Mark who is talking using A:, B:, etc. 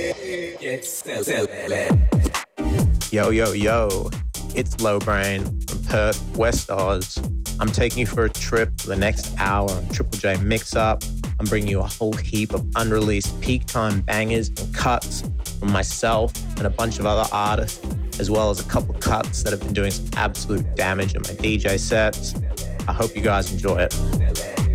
A: Yo, yo, yo. It's Low Brain from Perth, West Oz. I'm taking you for a trip for the next hour on Triple J Mix Up. I'm bringing you a whole heap of unreleased peak time bangers and cuts from myself and a bunch of other artists, as well as a couple cuts that have been doing some absolute damage in my DJ sets. I hope you guys enjoy it.